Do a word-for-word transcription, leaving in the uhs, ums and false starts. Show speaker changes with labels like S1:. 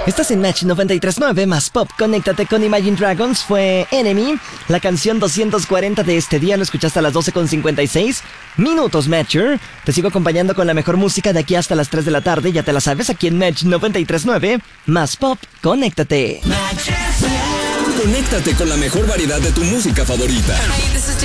S1: Estás en Match noventa y tres punto nueve más Pop. Conéctate con Imagine Dragons. Fue Enemy, la canción doscientos cuarenta de este día. Lo escuchaste a las doce con cincuenta y seis minutos, Matcher. Te sigo acompañando con la mejor música de aquí hasta las tres de la tarde. Ya te la sabes, aquí en Match noventa y tres punto nueve más Pop. Conéctate.
S2: Conéctate con la mejor variedad de tu música favorita.
S3: Hey, this is